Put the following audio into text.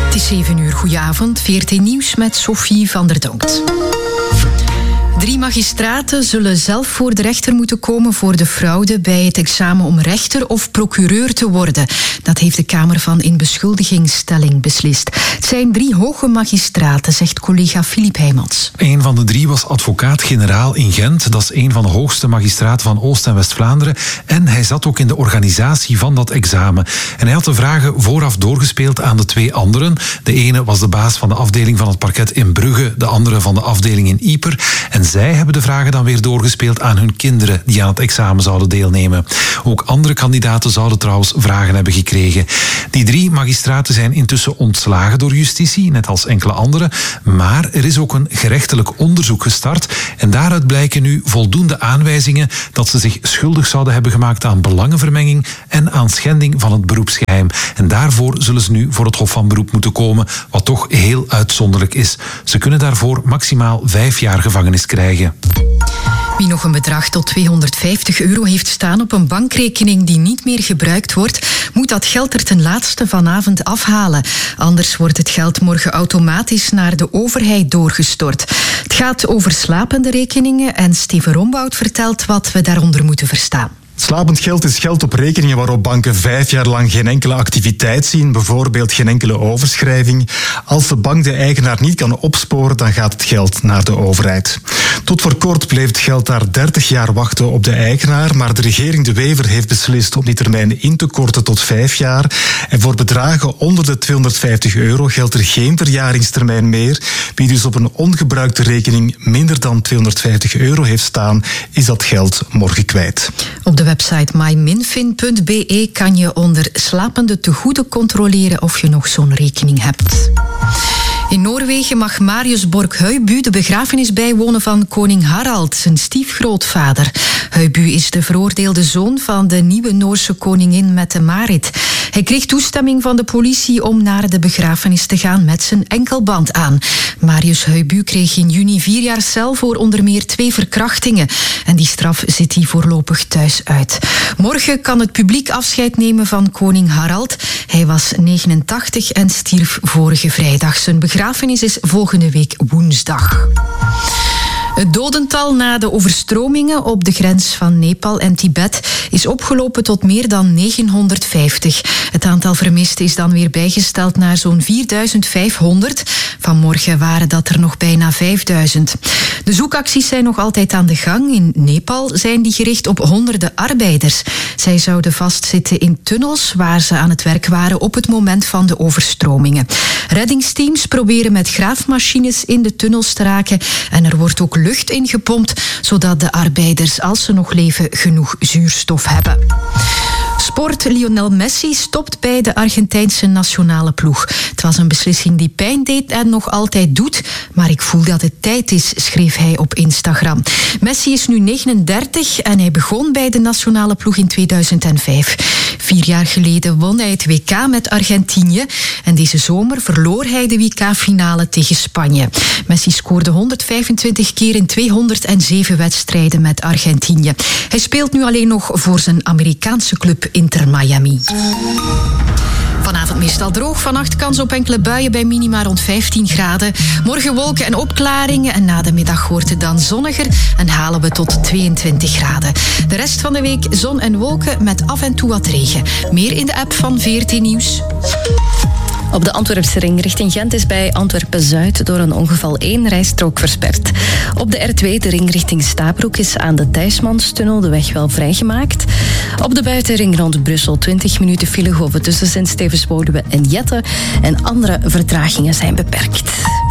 Het is 7 uur, goedenavond. VRT Nieuws met Sophie van der Donkt. 3 magistraten zullen zelf voor de rechter moeten komen voor de fraude bij het examen om rechter of procureur te worden. Dat heeft de Kamer van Inbeschuldigingsstelling beslist. Het zijn 3 hoge magistraten, zegt collega Filip Heijmans. Een van de 3 was advocaat-generaal in Gent. Dat is een van de hoogste magistraten van Oost- en West-Vlaanderen. En hij zat ook in de organisatie van dat examen. En hij had de vragen vooraf doorgespeeld aan de 2 anderen. De ene was de baas van de afdeling van het parket in Brugge, de andere van de afdeling in Ieper. En zij hebben de vragen dan weer doorgespeeld aan hun kinderen die aan het examen zouden deelnemen. Ook andere kandidaten zouden trouwens vragen hebben gekregen. Die 3 magistraten zijn intussen ontslagen door justitie, net als enkele anderen. Maar er is ook een gerechtelijk onderzoek gestart. En daaruit blijken nu voldoende aanwijzingen dat ze zich schuldig zouden hebben gemaakt aan belangenvermenging en aan schending van het beroepsgeheim. En daarvoor zullen ze nu voor het Hof van Beroep moeten komen, wat toch heel uitzonderlijk is. Ze kunnen daarvoor maximaal 5 jaar gevangenis krijgen. Wie nog een bedrag tot €250 heeft staan op een bankrekening die niet meer gebruikt wordt, moet dat geld er ten laatste vanavond afhalen. Anders wordt het geld morgen automatisch naar de overheid doorgestort. Het gaat over slapende rekeningen en Steven Rombout vertelt wat we daaronder moeten verstaan. Slapend geld is geld op rekeningen waarop banken 5 jaar lang geen enkele activiteit zien, bijvoorbeeld geen enkele overschrijving. Als de bank de eigenaar niet kan opsporen, dan gaat het geld naar de overheid. Tot voor kort bleef het geld daar 30 jaar wachten op de eigenaar, maar de regering De Wever heeft beslist om die termijn in te korten tot 5 jaar. En voor bedragen onder de €250 geldt er geen verjaringstermijn meer. Wie dus op een ongebruikte rekening minder dan €250 heeft staan, is dat geld morgen kwijt. Op de website myminfin.be kan je onder slapende tegoeden controleren of je nog zo'n rekening hebt. In Noorwegen mag Marius Borg-Høibu de begrafenis bijwonen van koning Harald, zijn stiefgrootvader. Høibu is de veroordeelde zoon van de nieuwe Noorse koningin Mette-Marit. Hij kreeg toestemming van de politie om naar de begrafenis te gaan met zijn enkelband aan. Marius Høibu kreeg in juni 4 jaar cel voor onder meer 2 verkrachtingen. En die straf zit hij voorlopig thuis uit. Morgen kan het publiek afscheid nemen van koning Harald. Hij was 89 en stierf vorige vrijdag. Zijn begrafenis is volgende week woensdag. Het dodental na de overstromingen op de grens van Nepal en Tibet is opgelopen tot meer dan 950. Het aantal vermisten is dan weer bijgesteld naar zo'n 4500. Vanmorgen waren dat er nog bijna 5000. De zoekacties zijn nog altijd aan de gang. In Nepal zijn die gericht op honderden arbeiders. Zij zouden vastzitten in tunnels waar ze aan het werk waren op het moment van de overstromingen. Reddingsteams proberen met graafmachines in de tunnels te raken en er wordt ook lucht ingepompt, zodat de arbeiders, als ze nog leven, genoeg zuurstof hebben. Sport. Lionel Messi stopt bij de Argentijnse nationale ploeg. Het was een beslissing die pijn deed en nog altijd doet, maar ik voel dat het tijd is, schreef hij op Instagram. Messi is nu 39 en hij begon bij de nationale ploeg in 2005. 4 jaar geleden won hij het WK met Argentinië en deze zomer verloor hij de WK-finale tegen Spanje. Messi scoorde 125 keer in 207 wedstrijden met Argentinië. Hij speelt nu alleen nog voor zijn Amerikaanse club Inter Miami. Vanavond meestal droog, vannacht kans op enkele buien bij minima rond 15 graden. Morgen wolken en opklaringen en na de middag wordt het dan zonniger en halen we tot 22 graden. De rest van de week zon en wolken met af en toe wat regen. Meer in de app van VRT Nieuws. Op de Antwerpse ring richting Gent is bij Antwerpen-Zuid door een ongeval 1 rijstrook versperd. Op de R2, de ring richting Stabroek, is aan de Thijsmanstunnel de weg wel vrijgemaakt. Op de buitenring rond Brussel 20 minuten file tussen Sint-Stevens-Woluwe en Jette. En andere vertragingen zijn beperkt.